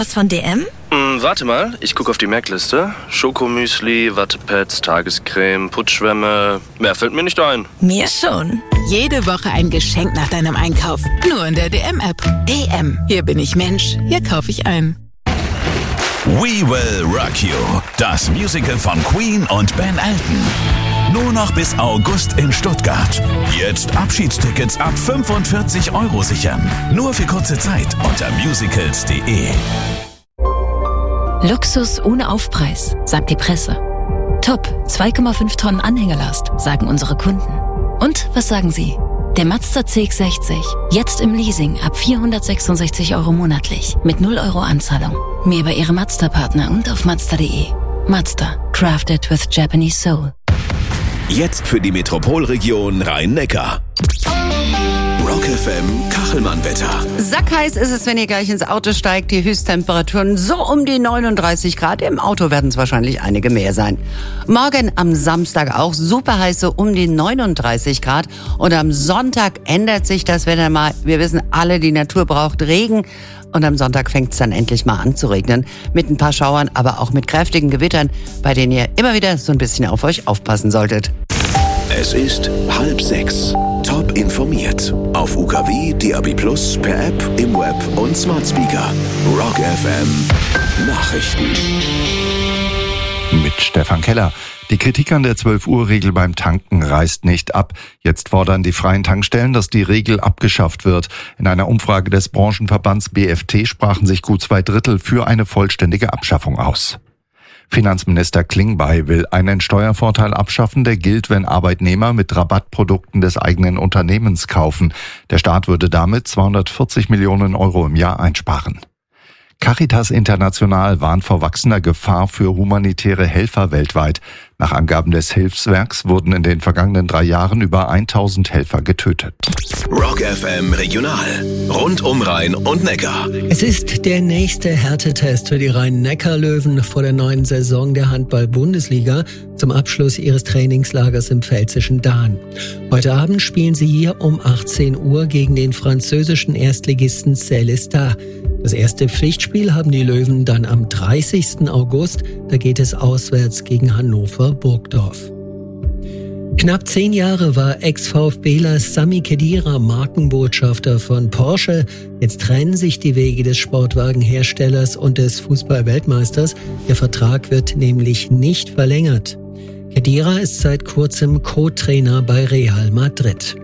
Was von DM? Warte mal, ich gucke auf die Merkliste. Schokomüsli, Wattepads, Tagescreme, Putzschwämme. Mehr fällt mir nicht ein. Mir schon. Jede Woche ein Geschenk nach deinem Einkauf. Nur in der DM-App. DM. Hier bin ich Mensch. Hier kaufe ich ein. We Will Rock You. Das Musical von Queen und Ben Elton. Nur noch bis August in Stuttgart. Jetzt Abschiedstickets ab 45 € sichern. Nur für kurze Zeit unter musicals.de. Luxus ohne Aufpreis, sagt die Presse. Top, 2,5 Tonnen Anhängerlast, sagen unsere Kunden. Und was sagen Sie? Der Mazda CX-60, jetzt im Leasing ab 466 € monatlich, mit 0 € Anzahlung. Mehr bei Ihrem Mazda-Partner und auf Mazda.de. Mazda, crafted with Japanese soul. Jetzt für die Metropolregion Rhein-Neckar. Rock FM Kachelmann-Wetter. Sackheiß ist es, wenn ihr gleich ins Auto steigt. Die Höchsttemperaturen so um die 39 Grad. Im Auto werden es wahrscheinlich einige mehr sein. Morgen am Samstag auch super heiß, so um die 39 Grad. Und am Sonntag ändert sich das Wetter mal. Wir wissen alle, die Natur braucht Regen. Und am Sonntag fängt es dann endlich mal an zu regnen. Mit ein paar Schauern, aber auch mit kräftigen Gewittern, bei denen ihr immer wieder so ein bisschen auf euch aufpassen solltet. Es ist 5:30. Top informiert. Auf UKW, DAB+, per App, im Web und Smart Speaker. Rock FM Nachrichten. Mit Stefan Keller. Die Kritik an der 12-Uhr-Regel beim Tanken reißt nicht ab. Jetzt fordern die freien Tankstellen, dass die Regel abgeschafft wird. In einer Umfrage des Branchenverbands BFT sprachen sich gut 2/3 für eine vollständige Abschaffung aus. Finanzminister Klingbeil will einen Steuervorteil abschaffen, der gilt, wenn Arbeitnehmer mit Rabattprodukten des eigenen Unternehmens kaufen. Der Staat würde damit 240 Millionen € im Jahr einsparen. Caritas International warnt vor wachsender Gefahr für humanitäre Helfer weltweit. Nach Angaben des Hilfswerks wurden in den vergangenen 3 Jahren über 1000 Helfer getötet. Rock FM Regional. Rund um Rhein und Neckar. Es ist der nächste Härtetest für die Rhein-Neckar-Löwen vor der neuen Saison der Handball-Bundesliga zum Abschluss ihres Trainingslagers im pfälzischen Dahn. Heute Abend spielen sie hier um 18 Uhr gegen den französischen Erstligisten Célestat. Das erste Pflichtspiel haben die Löwen dann am 30. August. Da geht es auswärts gegen Hannover-Burgdorf. Knapp 10 Jahre war Ex-VfBler Sami Khedira Markenbotschafter von Porsche. Jetzt trennen sich die Wege des Sportwagenherstellers und des Fußball-Weltmeisters. Der Vertrag wird nämlich nicht verlängert. Khedira ist seit kurzem Co-Trainer bei Real Madrid.